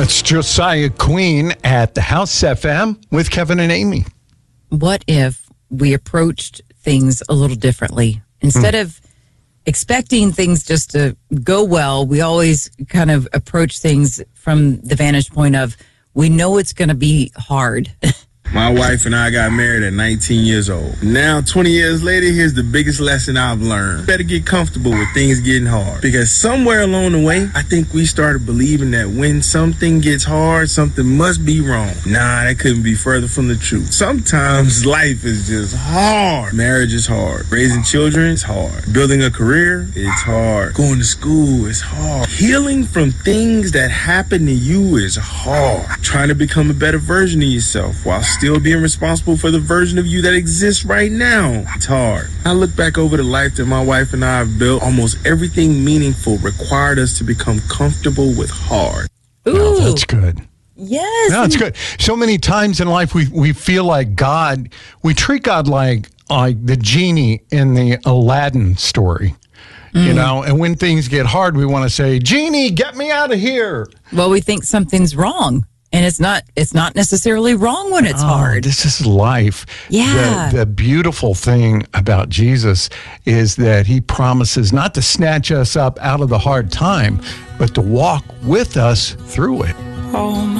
That's Josiah Queen at the House FM with Kevin and Amy. What if we approached things a little differently? Instead of expecting things just to go well, we always kind of approach things from the vantage point of, we know it's going to be hard. My wife and I got married at 19 years old. Now, 20 years later, here's the biggest lesson I've learned. Better get comfortable with things getting hard. Because somewhere along the way, I think we started believing that when something gets hard, something must be wrong. Nah, that couldn't be further from the truth. Sometimes life is just hard. Marriage is hard. Raising children is hard. Building a career, it's hard. Going to school is hard. Healing from things that happen to you is hard. Trying to become a better version of yourself while still being responsible for the version of you that exists right now. It's hard. I look back over the life that my wife and I have built. Almost everything meaningful required us to become comfortable with hard. Ooh, Oh, that's good. yes. No, it's good. So many times in life we feel like God, we treat God like the genie in the Aladdin story. You know, and when things get hard, we want to say, Genie, get me out of here. Well, we think something's wrong. And it's not necessarily wrong when it's hard. This is life. Yeah. The beautiful thing about Jesus is that he promises not to snatch us up out of the hard time, but to walk with us through it. Oh, my.